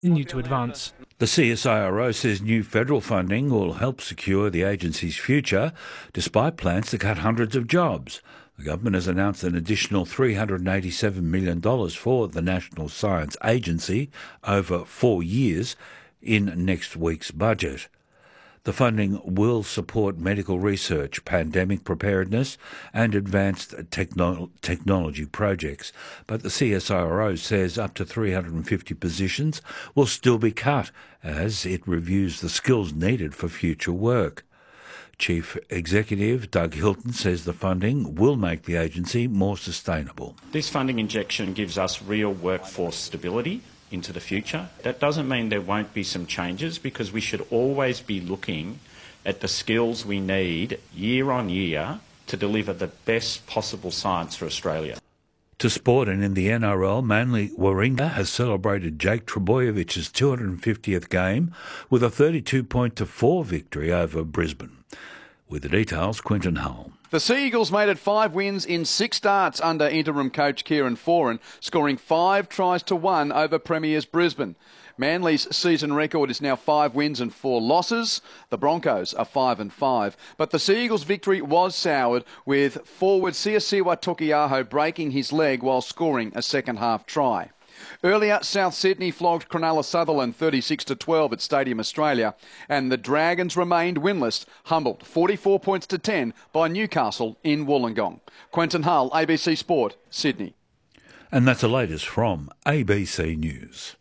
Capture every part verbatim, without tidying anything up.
continue to advance. The C S I R O says new federal funding will help secure the agency's future, despite plans to cut hundreds of jobs. The government has announced an additional three hundred eighty-seven million dollars for the National Science Agency over four years in next week's budget. The funding will support medical research, pandemic preparedness and advanced techno- technology projects. But the C S I R O says up to three hundred fifty positions will still be cut as it reviews the skills needed for future work. Chief Executive Doug Hilton says the funding will make the agency more sustainable. This funding injection gives us real workforce stability into the future. That doesn't mean there won't be some changes, because we should always be looking at the skills we need year on year to deliver the best possible science for Australia. To sport, and in the N R L, Manly Warringah has celebrated Jake Trebojevich's two hundred fiftieth game with a thirty-two point to four victory over Brisbane. With the details, Quinton Hull. The Sea Eagles made it five wins in six starts under interim coach Kieran Foran, scoring five tries to one over Premiers Brisbane. Manly's season record is now five wins and four losses. The Broncos are five and five. But the Sea Eagles' victory was soured, with forward Siosiwa Tokiaho breaking his leg while scoring a second-half try. Earlier, South Sydney flogged Cronulla Sutherland thirty-six to twelve at Stadium Australia, and the Dragons remained winless, humbled forty-four points to ten by Newcastle in Wollongong. Quentin Hull, A B C Sport, Sydney. And that's the latest from A B C News.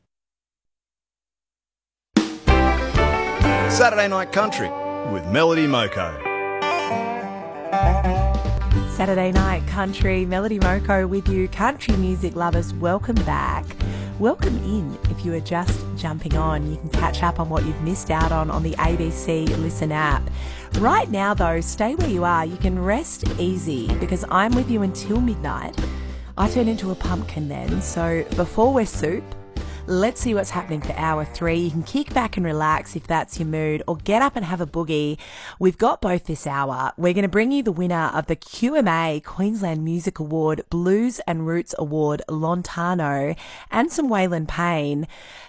Saturday Night Country with Melody Moko. Saturday Night Country, Melody Moko with you. Country music lovers, welcome back. Welcome in if you are just jumping on. You can catch up on what you've missed out on on the A B C Listen app. Right now, though, stay where you are. You can rest easy because I'm with you until midnight. I turn into a pumpkin then, so before we're soup, let's see what's happening for hour three. You can kick back and relax if that's your mood, or get up and have a boogie. We've got both this hour. We're going to bring you the winner of the Q M A Queensland Music Award, Blues and Roots Award, Lontano, and some Waylon Payne.